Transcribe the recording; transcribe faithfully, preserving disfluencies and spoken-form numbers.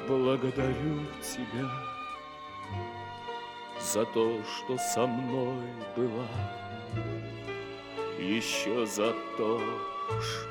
Благодарю тебя за то, что со мной была, еще за то,